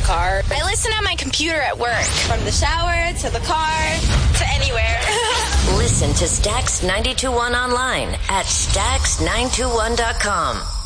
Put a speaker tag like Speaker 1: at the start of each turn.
Speaker 1: car. I listen on my computer at work. From the shower to the car to anywhere.
Speaker 2: Listen to Stax 92.1 online at Stax921.com.